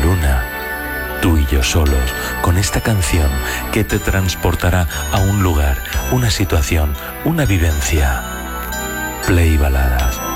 luna, tú y yo solos, con esta canción que te transportará a un lugar, una situación, una vivencia. Play Baladas.